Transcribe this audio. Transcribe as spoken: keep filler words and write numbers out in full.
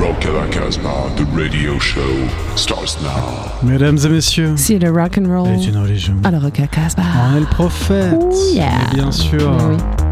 Rock à la Casbah, the radio show starts now. Mesdames et messieurs, si le rock and roll est une religion. à la Rock à la Casbah. On est le prophète. Oh yeah. Et bien sûr. Oui.